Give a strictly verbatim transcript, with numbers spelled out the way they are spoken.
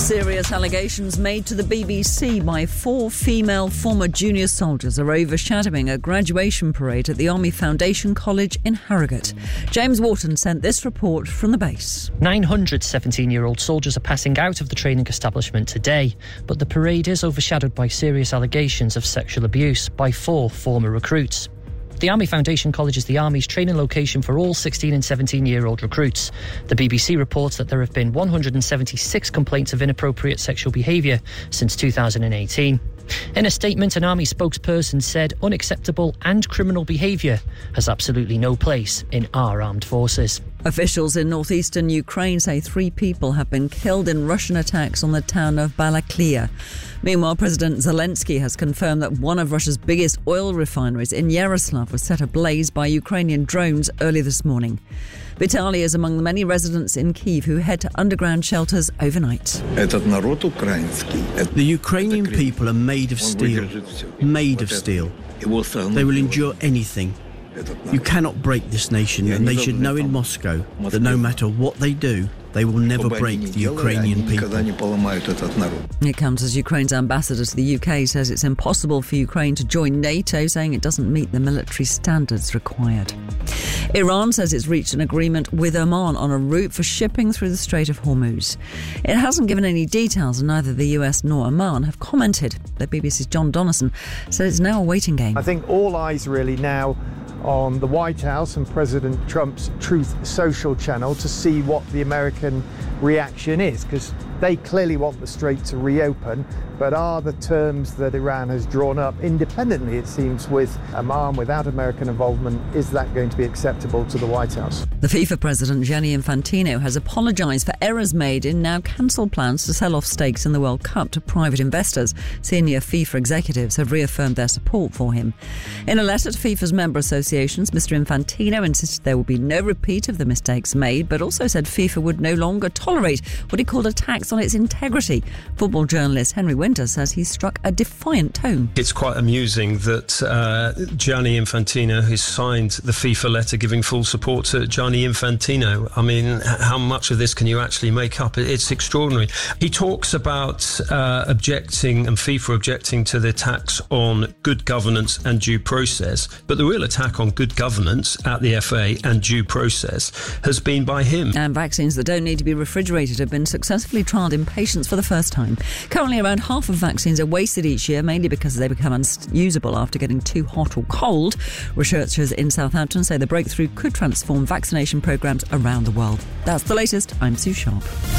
Serious allegations made to the B B C by four female former junior soldiers are overshadowing a graduation parade at the Army Foundation College in Harrogate. James Wharton sent this report from the base. nine hundred seventeen-year-old soldiers are passing out of the training establishment today, but the parade is overshadowed by serious allegations of sexual abuse by four former recruits. The Army Foundation College is the Army's training location for all sixteen and seventeen-year-old recruits. The B B C reports that there have been one hundred seventy-six complaints of inappropriate sexual behaviour since two thousand eighteen. In a statement, an Army spokesperson said unacceptable and criminal behaviour has absolutely no place in our armed forces. Officials in northeastern Ukraine say three people have been killed in Russian attacks on the town of Balaklia. Meanwhile, President Zelensky has confirmed that one of Russia's biggest oil refineries in Yaroslav was set ablaze by Ukrainian drones early this morning. Vitaly is among the many residents in Kyiv who head to underground shelters overnight. The Ukrainian people are made of steel, made of steel. They will endure anything. You cannot break this nation, and they should know in Moscow that no matter what they do, they will never break the Ukrainian people. It comes as Ukraine's ambassador to the U K says it's impossible for Ukraine to join NATO, saying it doesn't meet the military standards required. Iran says it's reached an agreement with Oman on a route for shipping through the Strait of Hormuz. It hasn't given any details, and neither the U S nor Oman have commented. The B B C's John Donnison says it's now a waiting game. I think all eyes really now on the White House and President Trump's Truth Social channel to see what the American reaction is, because they clearly want the strait to reopen, but are the terms that Iran has drawn up independently, it seems, with Oman without American involvement, is that going to be acceptable to the White House? The FIFA president Gianni Infantino has apologised for errors made in now cancelled plans to sell off stakes in the World Cup to private investors. Senior FIFA executives have reaffirmed their support for him. In a letter to FIFA's member associations, Mister Infantino insisted there will be no repeat of the mistakes made, but also said FIFA would no longer tolerate what he called attacks on its integrity. Football journalist Henry Winter says he struck a defiant tone. It's quite amusing that uh, Gianni Infantino has signed the FIFA letter giving full support to Gianni Infantino. I mean, how much of this can you actually make up? It's extraordinary. He talks about uh, objecting and FIFA objecting to the attacks on good governance and due process, but the real attack on good governance at the F A and due process has been by him. And vaccines that don't need to be refrigerated have been successfully trialled in patients for the first time. Currently, around half of vaccines are wasted each year, mainly because they become unusable after getting too hot or cold. Researchers in Southampton say the breakthrough could transform vaccination programmes around the world. That's the latest. I'm Sue Sharp.